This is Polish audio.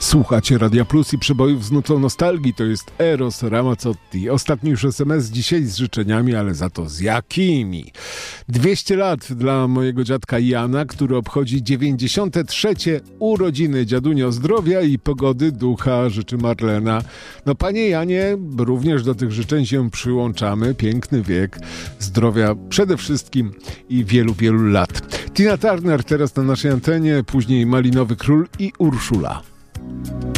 Słuchacie Radia Plus i przebojów z nutą nostalgii. To jest Eros Ramazzotti. Ostatni już SMS dzisiaj z życzeniami, ale za to z jakimi? 200 lat dla mojego dziadka Jana, który obchodzi 93. urodziny. Dziadunio, zdrowia i pogody ducha życzy Marlena. No panie Janie, również do tych życzeń się przyłączamy. Piękny wiek, zdrowia przede wszystkim i wielu, wielu lat. Tina Turner teraz na naszej antenie, później Malinowy Król i Urszula.